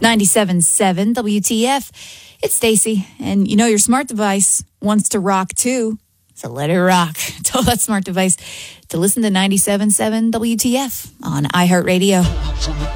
97.7 WTF. It's Stacy, and you know your smart device wants to rock too. So let it rock. Tell that smart device to listen to 97.7 WTF on iHeartRadio.